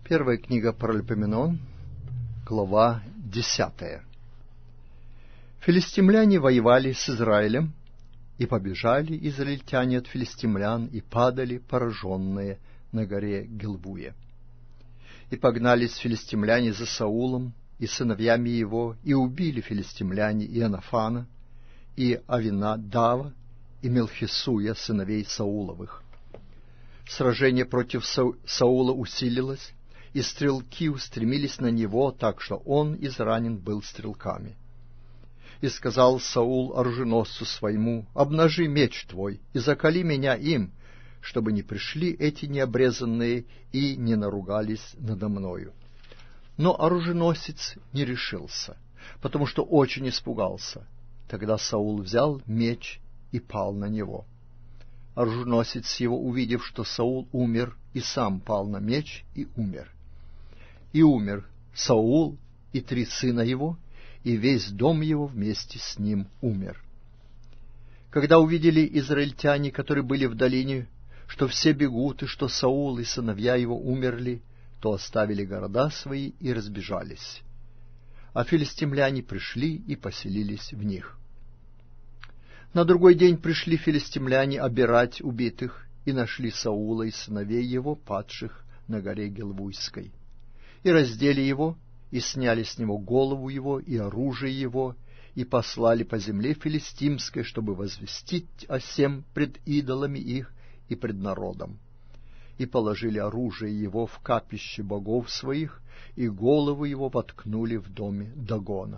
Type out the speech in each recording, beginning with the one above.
Первая книга Паралипоменон, глава 10. Филистимляне воевали с Израилем, и побежали израильтяне от филистимлян, и падали пораженные на горе Гилбуе. И погнались филистимляне за Саулом и сыновьями его, и убили филистимляне Иоаннафана, и Авинадава, и Мелхисуя, сыновей Сауловых. Сражение против Саула усилилось, и стрелки устремились на него, так что он изранен был стрелками. И сказал Саул оруженосцу своему: «Обнажи меч твой, и закали меня им, чтобы не пришли эти необрезанные и не наругались надо мною». Но оруженосец не решился, потому что очень испугался. Тогда Саул взял меч и пал на него. Оруженосец его, увидев, что Саул умер, и сам пал на меч и умер. И умер Саул и 3 сына его, и весь дом его вместе с ним умер. Когда увидели израильтяне, которые были в долине, что все бегут, и что Саул и сыновья его умерли, то оставили города свои и разбежались. А филистимляне пришли и поселились в них. На другой день пришли филистимляне обирать убитых, и нашли Саула и сыновей его, падших на горе Гилбуйской. И раздели его, и сняли с него голову его и оружие его, и послали по земле филистимской, чтобы возвестить о сем пред идолами их и пред народом. И положили оружие его в капище богов своих, и голову его воткнули в доме Дагона.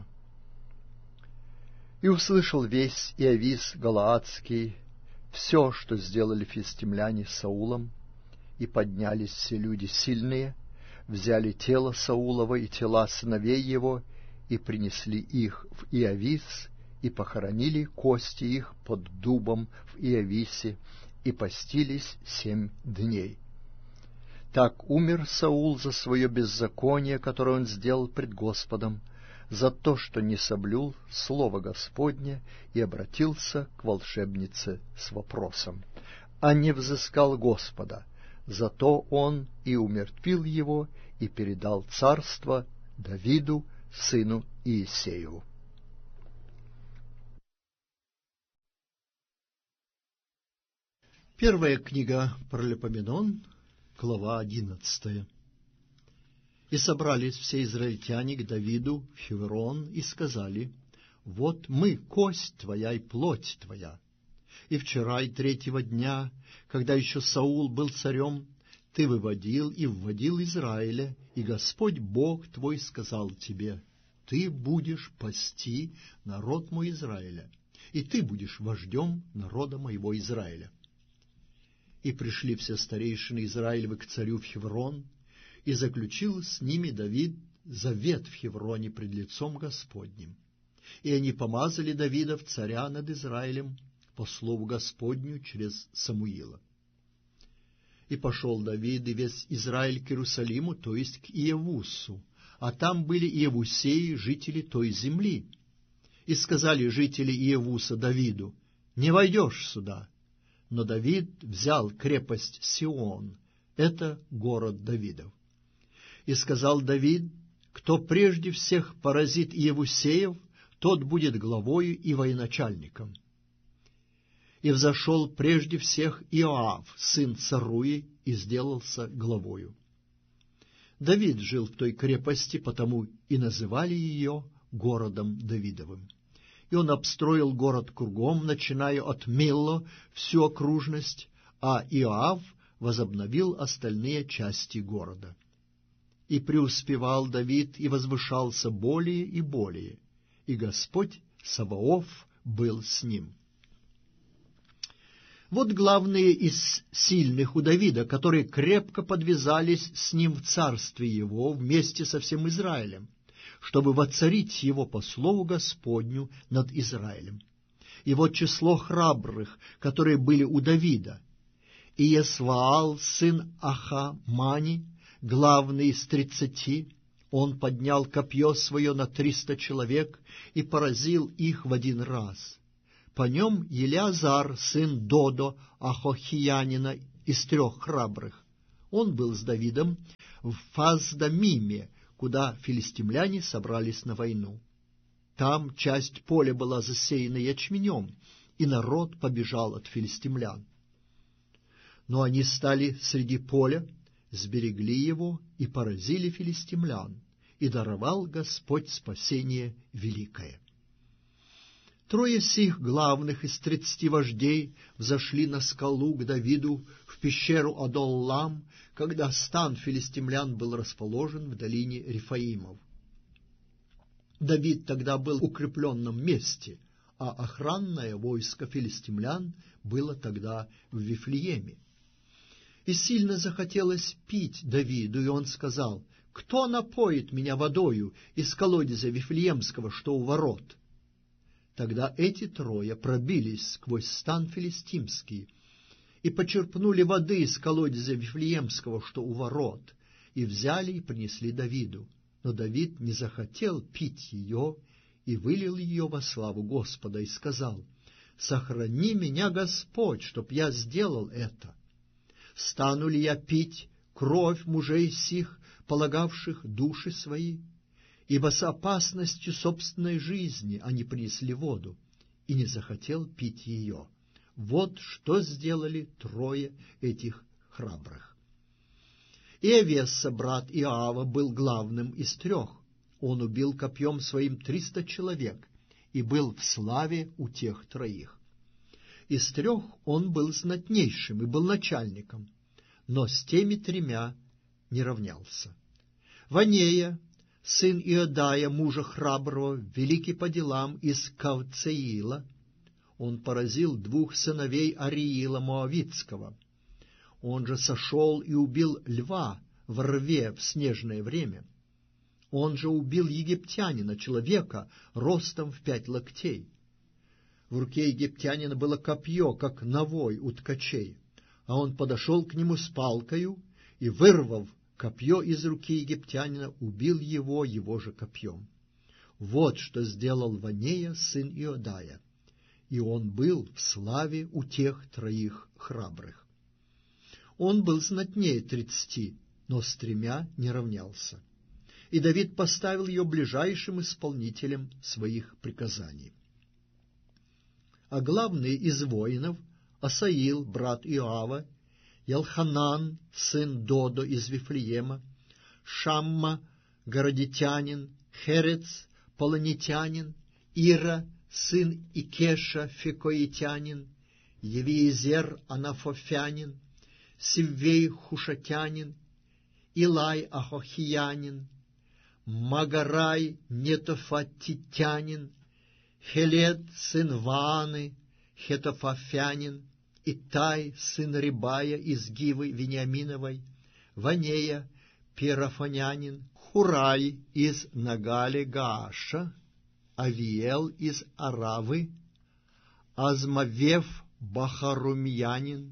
И услышал весь Иовис Галаадский все, что сделали филистимляне с Саулом, и поднялись все люди сильные, взяли тело Саулова и тела сыновей его, и принесли их в Иовис, и похоронили кости их под дубом в Иовисе, и постились 7 дней. Так умер Саул за свое беззаконие, которое он сделал пред Господом, за то, что не соблюл слово Господне и обратился к волшебнице с вопросом, а не взыскал Господа. Зато он и умертвил его, и передал царство Давиду, сыну Иисееву. Первая книга Паралипоменон, глава 11. И собрались все израильтяне к Давиду в Хеврон и сказали: «Вот мы, кость твоя и плоть твоя. И вчера и 3-го дня, когда еще Саул был царем, ты выводил и вводил Израиля, и Господь Бог твой сказал тебе: ты будешь пасти народ мой Израиля, и ты будешь вождем народа моего Израиля». И пришли все старейшины Израилевы к царю в Хеврон, и заключил с ними Давид завет в Хевроне пред лицом Господним. И они помазали Давида в царя над Израилем по слову Господню через Самуила. И пошел Давид и весь Израиль к Иерусалиму, то есть к Иевусу, а там были иевусеи, жители той земли. И сказали жители Иевуса Давиду: «Не войдешь сюда». Но Давид взял крепость Сион, это город Давидов. И сказал Давид: кто прежде всех поразит иевусеев, тот будет главою и военачальником. И взошел прежде всех Иоав, сын Царуи, и сделался главою. Давид жил в той крепости, потому и называли ее городом Давидовым. И он обстроил город кругом, начиная от Милло всю окружность, а Иоав возобновил остальные части города. И преуспевал Давид и возвышался более и более, и Господь Саваоф был с ним. Вот главные из сильных у Давида, которые крепко подвязались с ним в царстве его вместе со всем Израилем, чтобы воцарить его по слову Господню над Израилем. И вот число храбрых, которые были у Давида: Иесваал, сын Ахамани, главный из 30, он поднял копье свое на 300 человек и поразил их в один раз. По нем Елеазар, сын Додо, Ахохиянина, из 3 храбрых. Он был с Давидом в Фаздамиме, куда филистимляне собрались на войну. Там часть поля была засеяна ячменем, и народ побежал от филистимлян. Но они стали среди поля, сберегли его и поразили филистимлян, и даровал Господь спасение великое. 3 сих главных из 30 вождей взошли на скалу к Давиду в пещеру Адоллам, когда стан филистимлян был расположен в долине Рефаимов. Давид тогда был в укрепленном месте, а охранное войско филистимлян было тогда в Вифлееме. И сильно захотелось пить Давиду, и он сказал: «Кто напоит меня водою из колодеза Вифлеемского, что у ворот?» Тогда эти 3 пробились сквозь стан филистимский и почерпнули воды из колодеза Вифлеемского, что у ворот, и взяли и принесли Давиду. Но Давид не захотел пить ее и вылил ее во славу Господа, и сказал: «Сохрани меня, Господь, чтоб я сделал это. Стану ли я пить кровь мужей сих, полагавших души свои? Ибо с опасностью собственной жизни они принесли воду, и не захотел пить ее». Вот что сделали 3 этих храбрых. Иовесса, брат Иоава, был главным из 3. Он убил копьем своим 300 человек и был в славе у тех 3. Из 3 он был знатнейшим и был начальником, но с теми 3 не равнялся. Ванея, сын Иодая, мужа храброго, великий по делам, из Кавцеила, он поразил 2 сыновей Ариила Моавитского. Он же сошел и убил льва в рве в снежное время. Он же убил египтянина, человека ростом в 5 локтей. В руке египтянина было копье, как навой у ткачей, а он подошел к нему с палкою и, вырвав копье из руки египтянина, убил его же копьем. Вот что сделал Ванея, сын Иодая, и он был в славе у тех 3 храбрых. Он был знатнее 30, но с 3 не равнялся. И Давид поставил ее ближайшим исполнителем своих приказаний. А главный из воинов — Асаил, брат Иоава, Елханан, сын Додо из Вифлеема, Шамма, городитянин, Херец, полонитянин, Ира, сын Икеша, фекоитянин, Евиезер, анафофянин, Сиввей, хушатянин, Илай, ахохиянин, Магарай, нетофатитянин, Хелед, сын Вааны, хетофафянин, Итай, сын Рибая из Гивы Вениаминовой, Ванея, пирафонянин, Хурай из Нагале Гааша, Авиел из Аравы, Азмавев Бахарумьянин,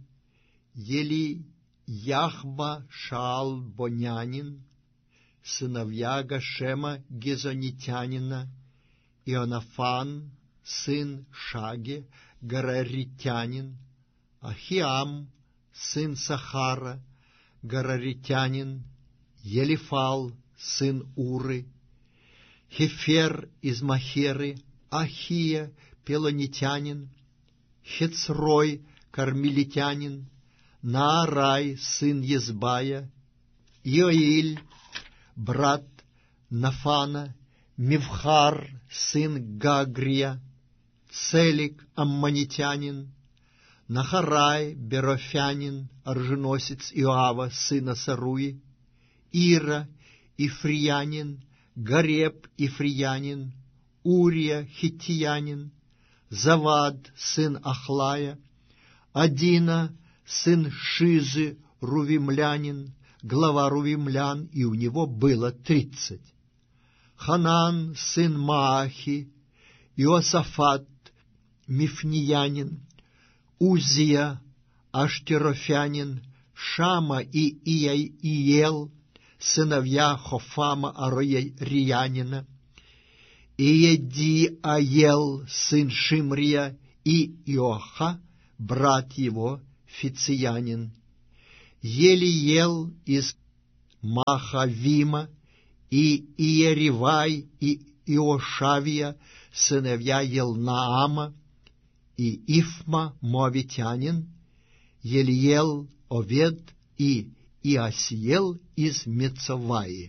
Яхба Шаалбонянин, сыновья Гашема Гезонитянина, Ионафан, сын Шаге, Гараритянин, Ахиам, сын Сахара, Гараритянин, Елифал, сын Уры, Хефер из Махеры, Ахия, пелонитянин, Хецрой, кармелитянин, Наарай, сын Езбая, Иоиль, брат Нафана, Мивхар, сын Гагрия, Целик, аммонитянин, Нахарай, Берофянин, оруженосец Иоава, сына Саруи, Ира, Ифриянин, Гареб, Ифриянин, Урия, хиттиянин, Завад, сын Ахлая, Адина, сын Шизы, рувимлянин, глава рувимлян, и у него было 30. Ханан, сын Маахи, Иосафат, мифниянин, Узия, аштерофянин, Шама и Иел, сыновья Хофама Ароярянина, Иедиаел, сын Шимрия, и Иоха, брат его, Фициянин, Елиел из Махавима, и Иеривай, и Иошавия, сыновья Елнаама, и Ифма, моавитянин, Елиел, Овед и Иасиел из Мецаваи.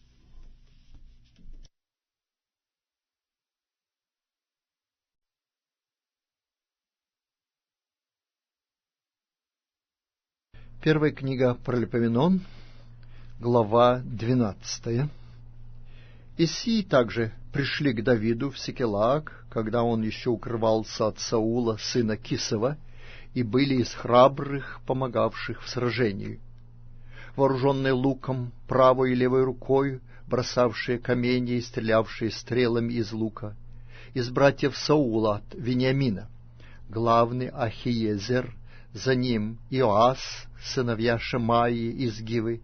Первая книга Паралипоменон, глава 12. И сии также пришли к Давиду в Сикелаг, когда он еще укрывался от Саула, сына Кисова, и были из храбрых, помогавших в сражении, вооруженные луком, правой и левой рукой, бросавшие камни и стрелявшие стрелами из лука, из братьев Саула от Вениамина, главный Ахиезер, за ним Иоас, сыновья Шемаи из Гивы,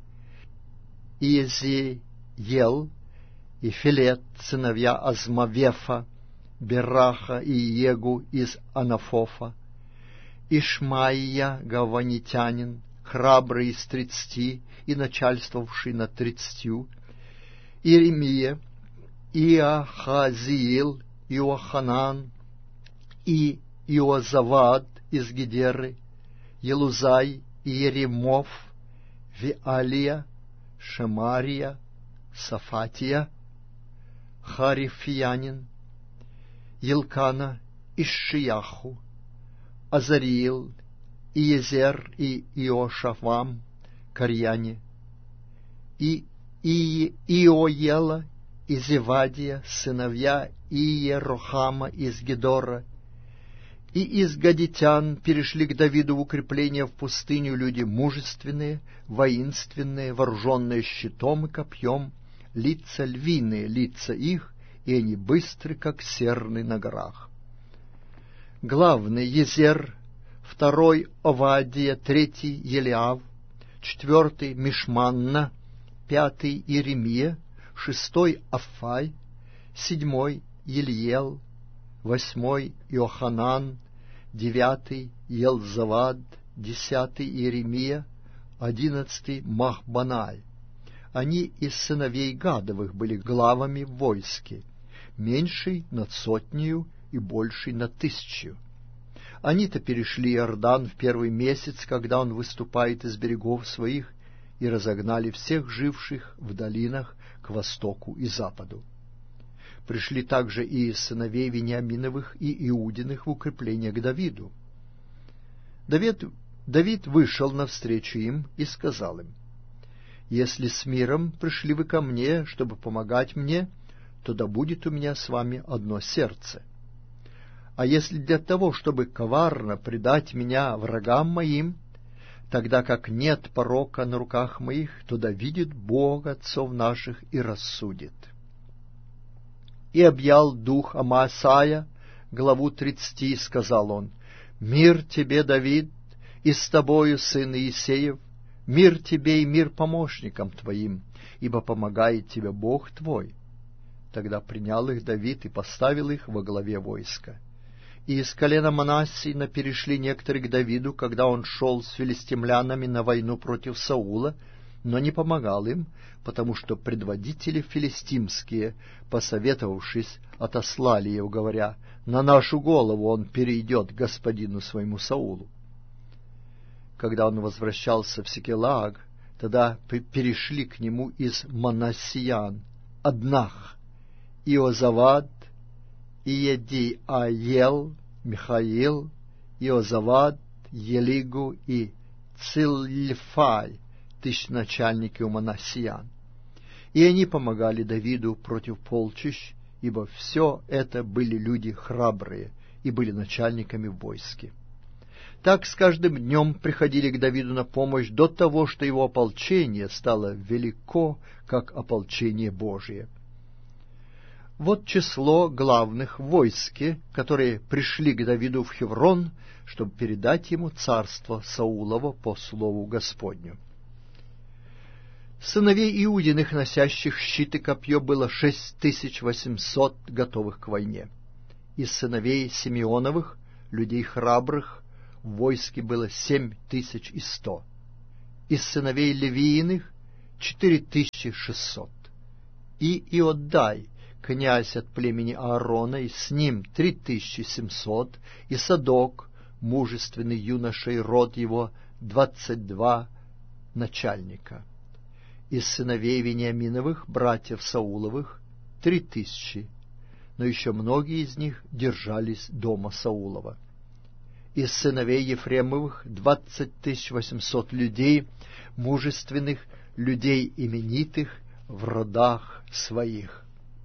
Иезиел и Филет, сыновья Азмавефа, Бераха и Егу из Анафофа, Ишмаия, гаванитянин, храбрый из 30 и начальствовавший над 30, Иеремия, Иахазиил, Иоханан и Иозавад из Гедеры, Елузай, Иеремов, Виалия, Шемария, Сафатия, Харифьянин, Елкана, Ишшияху, Азариил, Иезер и Иошафам, Карьяне, и Иоела из Зевадия, сыновья Иерохама из Гедора, и из гадитян перешли к Давиду в укрепление в пустыню люди мужественные, воинственные, вооруженные щитом и копьем, лица львиные, лица их, и они быстры, как серны на горах. Главный Езер, второй Овадия, третий Елиав, четвертый Мишманна, пятый Иеремия, шестой Афай, седьмой Ильел, восьмой Иоханан, девятый Елзавад, 10 Иеремия, 11 Махбаналь. Они из сыновей Гадовых были главами в войске, меньший над 100 и больший над 1000. Они-то перешли Иордан в первый месяц, когда он выступает из берегов своих, и разогнали всех живших в долинах к востоку и западу. Пришли также и из сыновей Вениаминовых и Иудиных в укрепление к Давиду. Давид вышел навстречу им и сказал им: «Если с миром пришли вы ко мне, чтобы помогать мне, то да будет у меня с вами одно сердце. А если для того, чтобы коварно предать меня врагам моим, тогда как нет порока на руках моих, то да видит Бог отцов наших и рассудит». И объял дух Амаасая, главу 30, и сказал он: «Мир тебе, Давид, и с тобою, сын Иисеев, мир тебе и мир помощникам твоим, ибо помогает тебе Бог твой». Тогда принял их Давид и поставил их во главе войска. И из колена Манассиина перешли некоторые к Давиду, когда он шел с филистимлянами на войну против Саула, но не помогал им, потому что предводители филистимские, посоветовавшись, отослали его, говоря: «На нашу голову он перейдет к господину своему Саулу». Когда он возвращался в Сикелаг, тогда перешли к нему из Манассиян Аднах, Иозавад, Иедиаел, Михаил, Иозавад, Елигу и Цильфай, тысяченачальники у Манассиян. И они помогали Давиду против полчищ, ибо все это были люди храбрые и были начальниками в войске. Так с каждым днем приходили к Давиду на помощь до того, что его ополчение стало велико, как ополчение Божие. Вот число главных в войске, которые пришли к Давиду в Хеврон, чтобы передать ему царство Саулово по слову Господню. Сыновей Иудиных, носящих щит и копье, было 6800 готовых к войне. Из сыновей Симеоновых, людей храбрых, в войске было 7100. Из сыновей Левииных 4600. И Иоддай, князь от племени Аарона, и с ним 3700, и Садок, мужественный юноша, и род его 22 начальника. Из сыновей Вениаминовых, братьев Сауловых, 3000, но еще многие из них держались дома Саулова. Из сыновей Ефремовых 20 800 людей, мужественных, людей именитых в родах своих.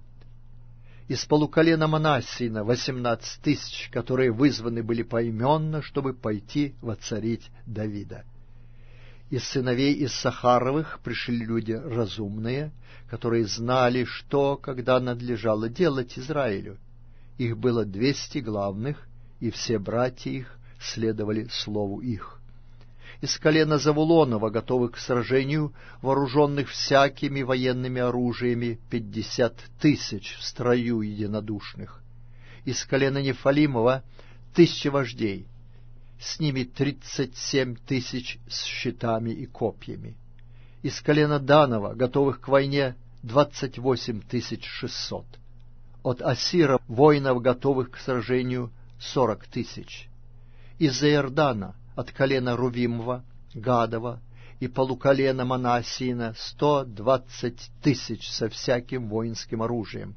Из полуколена Манассина 18 000, которые вызваны были поименно, чтобы пойти воцарить Давида. Из сыновей Иссахаровых пришли люди разумные, которые знали, что, когда надлежало делать Израилю. Их было 200 главных, и все братья их следовали слову их. Из колена Завулонова, готовых к сражению, вооруженных всякими военными оружиями, 50 000 в строю единодушных. Из колена Нефалимова 1000 вождей, с ними 37 000 с щитами и копьями. Из колена Данова, готовых к войне, 28 600. От Ассира воинов, готовых к сражению, 40 000. Из-за Иордана, от колена Рувимова, Гадова и полуколена Манассина 120 000 со всяким воинским оружием.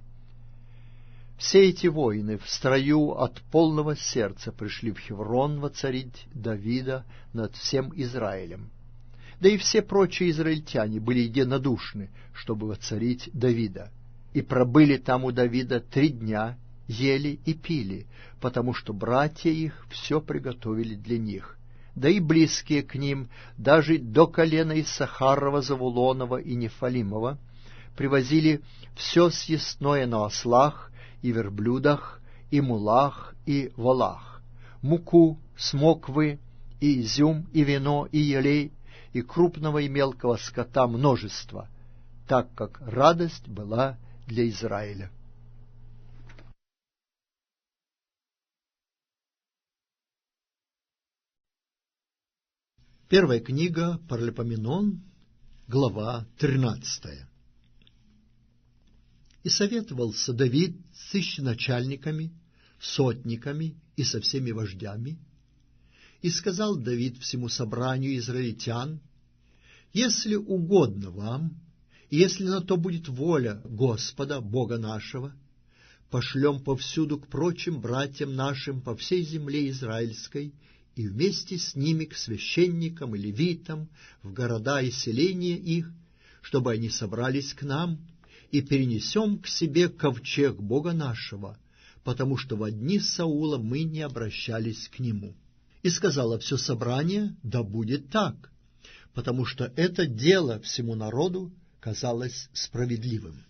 Все эти воины в строю от полного сердца пришли в Хеврон воцарить Давида над всем Израилем. Да и все прочие израильтяне были единодушны, чтобы воцарить Давида, и пробыли там у Давида 3 дня, ели и пили, потому что братья их все приготовили для них. Да и близкие к ним, даже до колена Иссахарова, Завулонова и Нефалимова, привозили все съестное на ослах и верблюдах, и мулах, и волах, муку, смоквы, и изюм, и вино, и елей, и крупного и мелкого скота множество, так как радость была для Израиля. Первая книга Паралипоменон, глава 13. «И советовался Давид с ищеначальниками, сотниками и со всеми вождями. И сказал Давид всему собранию израильтян: если угодно вам, и если на то будет воля Господа, Бога нашего, пошлем повсюду к прочим братьям нашим по всей земле израильской, и вместе с ними к священникам и левитам в города и селения их, чтобы они собрались к нам, и перенесем к себе ковчег Бога нашего, потому что во дни Саула мы не обращались к нему. И сказала все собрание: да будет так, потому что это дело всему народу казалось справедливым.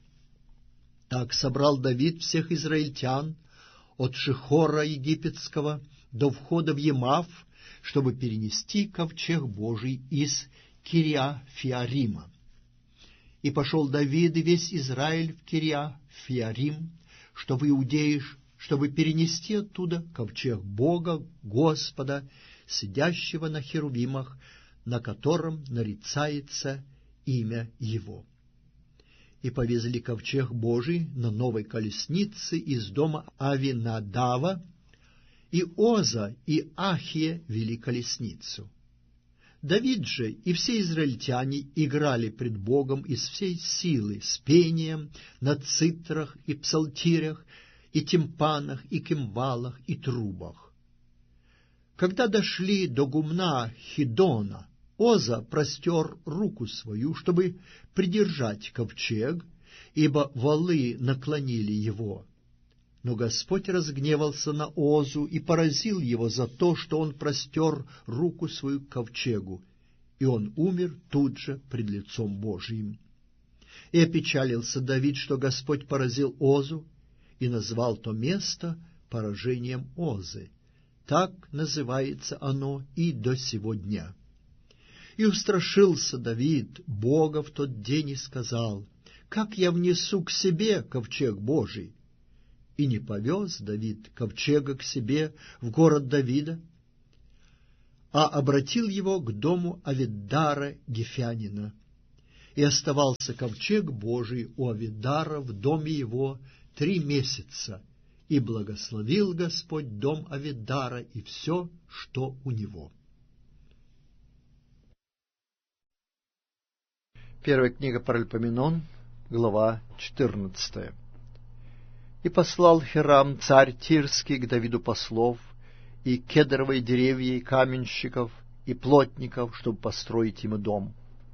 Так собрал Давид всех израильтян от Шихора египетского до входа в Емав, чтобы перенести ковчег Божий из Кирья-Фиарима. И пошел Давид и весь Израиль в Кирья-Фиарим, что в Иудее, чтобы перенести оттуда ковчег Бога, Господа, сидящего на херувимах, на котором нарицается имя Его. И повезли ковчег Божий на новой колеснице из дома Авинадава, и Оза и Ахия вели колесницу. Давид же и все израильтяне играли пред Богом из всей силы с пением на цитрах и псалтирях, и тимпанах, и кимвалах, и трубах. Когда дошли до гумна Хидона, Оза простер руку свою, чтобы придержать ковчег, ибо валы наклонили его. Но Господь разгневался на Озу и поразил его за то, что он простер руку свою к ковчегу, и он умер тут же пред лицом Божиим. И опечалился Давид, что Господь поразил Озу, и назвал то место поражением Озы. Так называется оно и до сего дня. И устрашился Давид Бога в тот день и сказал: как я внесу к себе ковчег Божий? И не повез Давид ковчега к себе в город Давида, а обратил его к дому Авиддара Гефянина. И оставался ковчег Божий у Авидара в доме его 3 месяца, и благословил Господь дом Авидара и все, что у него. Первая книга Паральпоменон, глава 14. И послал Хирам, царь Тирский, к Давиду послов, и кедровые деревья, и каменщиков, и плотников, чтобы построить ему дом.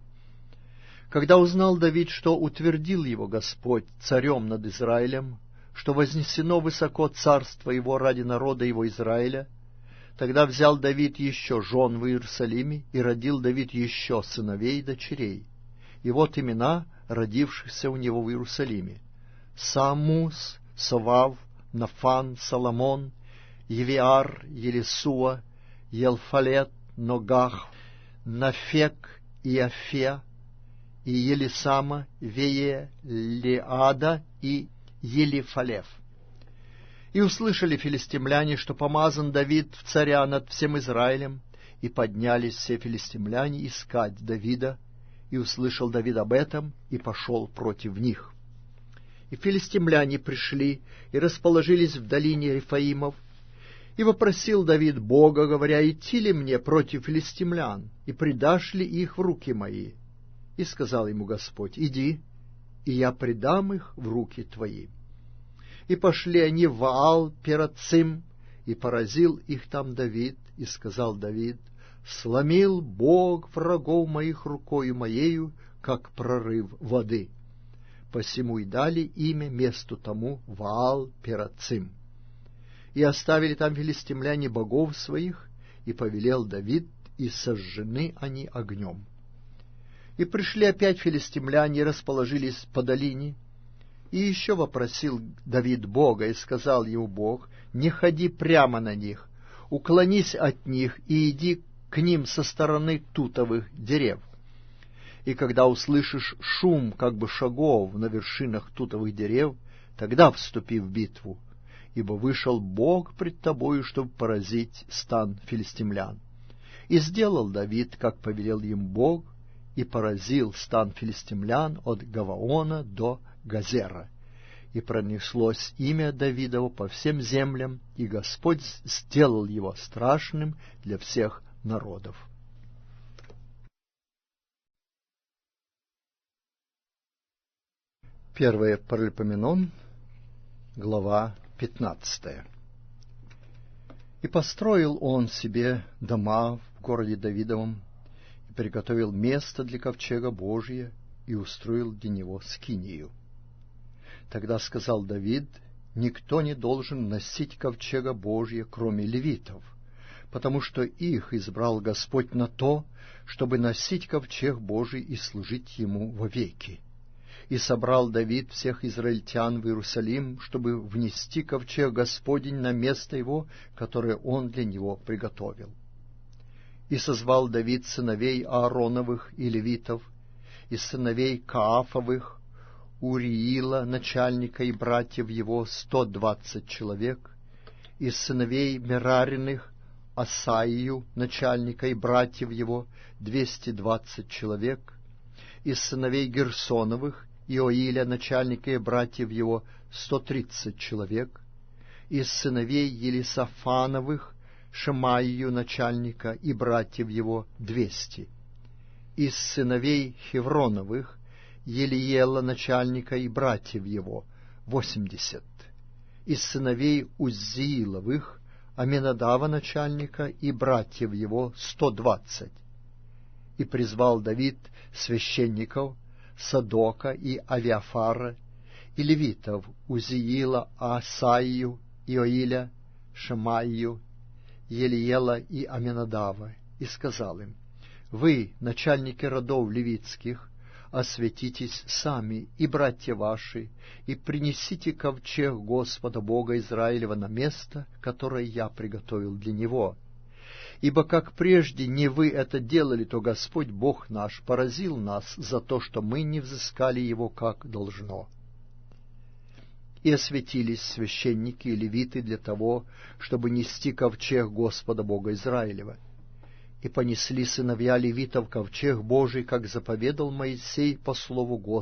Когда узнал Давид, что утвердил его Господь царем над Израилем, что вознесено высоко царство его ради народа его Израиля, тогда взял Давид еще жен в Иерусалиме, и родил Давид еще сыновей и дочерей. И вот имена родившихся у него в Иерусалиме: Самус, Совав, Нафан, Соломон, Евиар, Елисуа, Елфалет, Ногах, Нафек, Иафе, и Елисама, Веелиада и Елифалев. И услышали филистимляне, что помазан Давид в царя над всем Израилем, и поднялись все филистимляне искать Давида, и услышал Давид об этом, и пошел против них. И филистимляне пришли и расположились в долине Рефаимов, и вопросил Давид Бога, говоря: идти ли мне против филистимлян, и предашь ли их в руки мои? И сказал ему Господь: иди, и я предам их в руки твои. И пошли они в Ваал-Перацим, и поразил их там Давид, и сказал Давид: сломил Бог врагов моих рукою моею, как прорыв воды. Посему и дали имя месту тому Ваал-Перацим. И оставили там филистимляне богов своих, и повелел Давид, и сожжены они огнем. И пришли опять филистимляне, и расположились по долине. И еще вопросил Давид Бога, и сказал ему Бог: не ходи прямо на них, уклонись от них, и иди к ним со стороны тутовых дерев. И когда услышишь шум как бы шагов на вершинах тутовых дерев, тогда вступи в битву, ибо вышел Бог пред тобою, чтобы поразить стан филистимлян. И сделал Давид, как повелел им Бог, и поразил стан филистимлян от Гаваона до Газера. И пронеслось имя Давидово по всем землям, и Господь сделал его страшным для всех народов. Первое Паралипоменон, глава 15. И построил он себе дома в городе Давидовом, и приготовил место для ковчега Божия, и устроил для него скинию. Тогда сказал Давид: никто не должен носить ковчега Божия, кроме левитов, потому что их избрал Господь на то, чтобы носить ковчег Божий и служить ему вовеки. И собрал Давид всех израильтян в Иерусалим, чтобы внести ковчег Господень на место его, которое он для него приготовил. И созвал Давид сыновей Аароновых и левитов, и сыновей Каафовых, Уриила, начальника, и братьев его 120 человек, и сыновей Мерариных, Асаию, начальника, и братьев его 220 человек, из сыновей Герсоновых, Иоиля, начальника, и братьев его 130 человек, из сыновей Елисафановых, Шемаию, начальника, и братьев его 200, из сыновей Хевроновых, Елиела, начальника, и братьев его 80, из сыновей Уззииловых, Аминадава, начальника, и братьев его 120. И призвал Давид священников Садока и Авиафара, и левитов Узиила, Асаию, Иоиля, Шемаию, Елиела и Аминадава, и сказал им: вы, начальники родов левитских, осветитесь сами и братья ваши, и принесите ковчег Господа Бога Израилева на место, которое я приготовил для него. Ибо как прежде не вы это делали, то Господь Бог наш поразил нас за то, что мы не взыскали его как должно. И осветились священники и левиты для того, чтобы нести ковчег Господа Бога Израилева. И понесли сыновья левитов ковчег Божий, как заповедал Моисей по слову Господа.